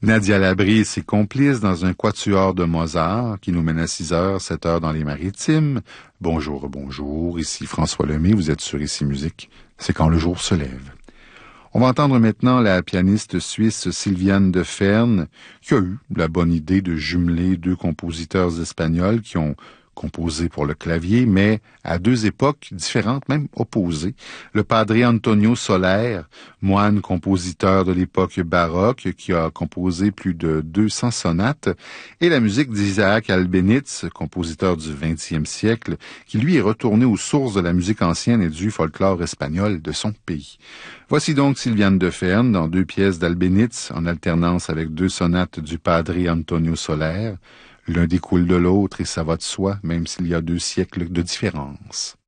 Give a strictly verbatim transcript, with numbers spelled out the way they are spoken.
Nadia Labrie et ses complices dans un quatuor de Mozart qui nous mène à six heures, sept heures dans les Maritimes. Bonjour, bonjour, ici François Lemay, vous êtes sur Ici Musique, c'est quand le jour se lève. On va entendre maintenant la pianiste suisse Sylviane de Fern qui a eu la bonne idée de jumeler deux compositeurs espagnols qui ont composé pour le clavier, mais à deux époques différentes, même opposées. Le padre Antonio Soler, moine compositeur de l'époque baroque, qui a composé plus de deux cents sonates, et la musique d'Isaac Albéniz, compositeur du vingtième siècle, qui lui est retourné aux sources de la musique ancienne et du folklore espagnol de son pays. Voici donc Sylviane de Fern dans deux pièces d'Albéniz, en alternance avec deux sonates du padre Antonio Soler. L'un découle de l'autre et ça va de soi, même s'il y a deux siècles de différence.